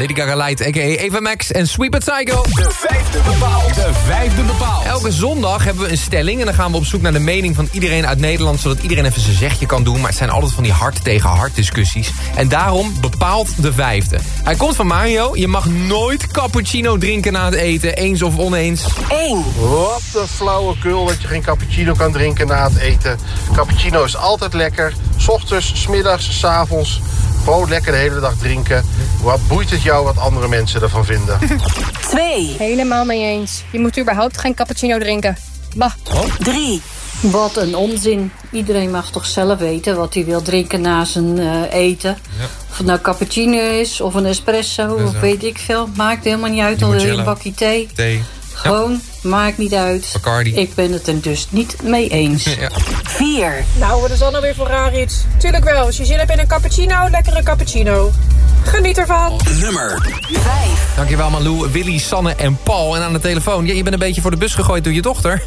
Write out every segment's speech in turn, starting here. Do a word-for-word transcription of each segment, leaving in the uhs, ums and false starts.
Lady Gaga Light, a k a. Eva Max en Sweet But Psycho. De vijfde bepaald. De vijfde bepaald. Elke zondag hebben we een stelling en dan gaan we op zoek naar de mening van iedereen uit Nederland, zodat iedereen even zijn zegje kan doen. Maar het zijn altijd van die hart tegen hart discussies. En daarom bepaalt de vijfde. Hij komt van Mario. Je mag nooit cappuccino drinken na het eten, eens of oneens. één. Wat een flauwekul dat je geen cappuccino kan drinken na het eten. Cappuccino is altijd lekker. 's Ochtends, 's middags, 's avonds. Gewoon lekker de hele dag drinken. Wat boeit het jou wat andere mensen ervan vinden? twee. Helemaal mee eens. Je moet überhaupt geen cappuccino drinken. Bah. drie. Wat een onzin. Iedereen mag toch zelf weten wat hij wil drinken na zijn uh, eten. Ja. Of het nou cappuccino is of een espresso of weet ik veel. Maakt helemaal niet uit. Al wil je een bakje thee. Thee. Gewoon, ja. Maakt niet uit. Bacardi. Ik ben het er dus niet mee eens. Ja. vier. Nou, wat is dat nou weer voor raar iets? Tuurlijk wel. Als je zin hebt in een cappuccino, lekkere cappuccino. Geniet ervan. Nummer vijf. Dankjewel Malou, Willy, Sanne en Paul. En aan de telefoon, ja, je bent een beetje voor de bus gegooid door je dochter.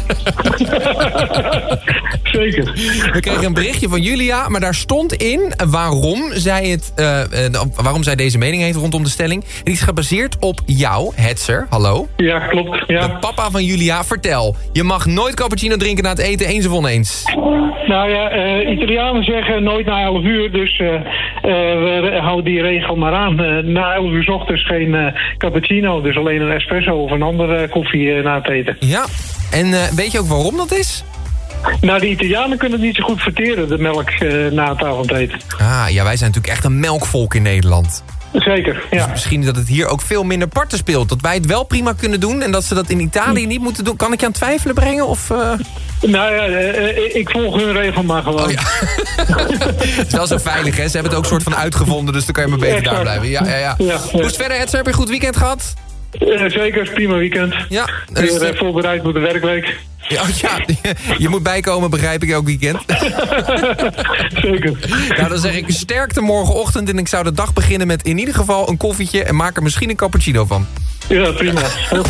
Zeker. We kregen een berichtje van Julia, maar daar stond in waarom zij, het, uh, uh, waarom zij deze mening heeft rondom de stelling. En die is gebaseerd op jou, Hetzer. Hallo. Ja, klopt. Ja. De papa van Julia, vertel. Je mag nooit cappuccino drinken na het eten, eens of oneens. Nou ja, uh, Italianen zeggen nooit na elf uur, dus uh, uh, we houden die regel maar aan. Uh, na elf uur 's ochtends geen uh, cappuccino, dus alleen een espresso of een andere koffie uh, na het eten. Ja, en uh, weet je ook waarom dat is? Nou, de Italianen kunnen het niet zo goed verteren, de melk uh, na het avondeten. Ah, ja, wij zijn natuurlijk echt een melkvolk in Nederland. Zeker, ja. Dus misschien dat het hier ook veel minder parten speelt. Dat wij het wel prima kunnen doen en dat ze dat in Italië niet moeten doen. Kan ik je aan twijfelen brengen? Of, uh... Nou ja, uh, ik volg hun regel maar gewoon. Oh, ja. Het is wel zo veilig, hè? Ze hebben het ook soort van uitgevonden, dus dan kan je maar beter exact. Daar blijven. Ja, ja, ja. ja, ja. Hoe is het verder, Hetzer? Heb je een goed weekend gehad? Uh, zeker, prima weekend. Ja. Dus, Weer uh, voorbereid voor de werkweek. Ja, ja, je moet bijkomen, begrijp ik, elk weekend. Zeker. Nou, dan zeg ik sterkte morgenochtend en ik zou de dag beginnen met in ieder geval een koffietje en maak er misschien een cappuccino van. Ja, prima.